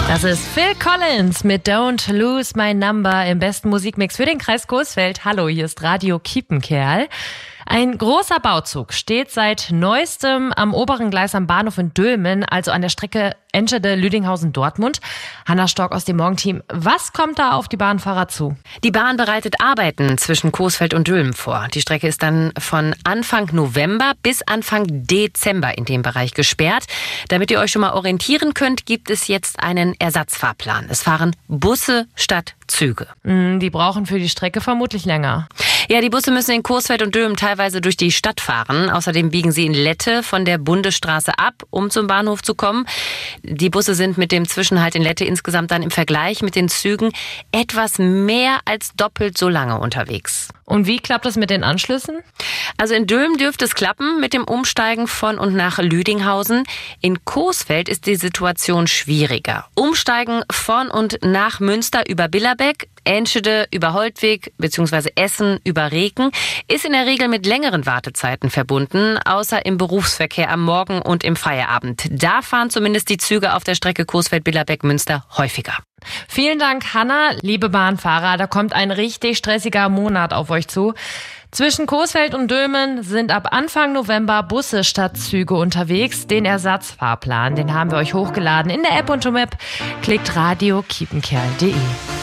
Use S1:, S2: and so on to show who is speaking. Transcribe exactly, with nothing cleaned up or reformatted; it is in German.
S1: Das ist Phil Collins mit Don't Lose My Number im besten Musikmix für den Kreis Coesfeld. Hallo, hier ist Radio Kiepenkerl. Ein großer Bauzug steht seit neuestem am oberen Gleis am Bahnhof in Dülmen, also an der Strecke Enschede-Lüdinghausen-Dortmund. Hanna Stork aus dem Morgenteam. Was kommt da auf die Bahnfahrer zu?
S2: Die Bahn bereitet Arbeiten zwischen Coesfeld und Dülmen vor. Die Strecke ist dann von Anfang November bis Anfang Dezember in dem Bereich gesperrt. Damit ihr euch schon mal orientieren könnt, gibt es jetzt einen Ersatzfahrplan. Es fahren Busse statt Züge.
S1: Die brauchen für die Strecke vermutlich länger.
S2: Ja, die Busse müssen in Coesfeld und Dülmen teilweise durch die Stadt fahren. Außerdem biegen sie in Lette von der Bundesstraße ab, um zum Bahnhof zu kommen. Die Busse sind mit dem Zwischenhalt in Lette insgesamt dann im Vergleich mit den Zügen etwas mehr als doppelt so lange unterwegs.
S1: Und wie klappt das mit den Anschlüssen?
S2: Also in Dülmen dürfte es klappen mit dem Umsteigen von und nach Lüdinghausen. In Coesfeld ist die Situation schwieriger. Umsteigen von und nach Münster über Billerbeck, Enschede über Holtwig bzw. Essen über Reken ist in der Regel mit längeren Wartezeiten verbunden, außer im Berufsverkehr am Morgen und im Feierabend. Da fahren zumindest die Züge auf der Strecke Coesfeld-Billerbeck-Münster häufiger.
S1: Vielen Dank, Hanna. Liebe Bahnfahrer, da kommt ein richtig stressiger Monat auf euch zu. Zwischen Coesfeld und Dülmen sind ab Anfang November Busse statt Züge unterwegs. Den Ersatzfahrplan, den haben wir euch hochgeladen in der App und im Web. Klickt radio kiepenkerl punkt de.